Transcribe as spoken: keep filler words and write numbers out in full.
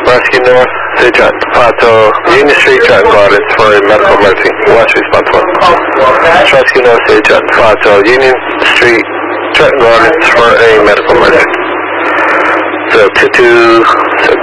Rescue North, St. John, Pato, Union Street, Trenton Gardens for a medical emergency. Watch response one. Rescue North, Saint John, Pato, Union Street, Trenton Gardens for a medical emergency. So two two